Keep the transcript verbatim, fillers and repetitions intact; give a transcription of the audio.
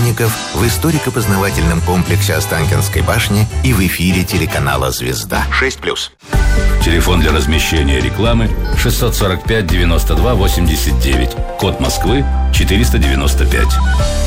праздников в историко-познавательном комплексе Останкинской башни и в эфире телеканала «Звезда». шесть плюс. Телефон для размещения рекламы шестьсот сорок пять девяносто два восемьдесят девять. Код Москвы четыреста девяносто пять.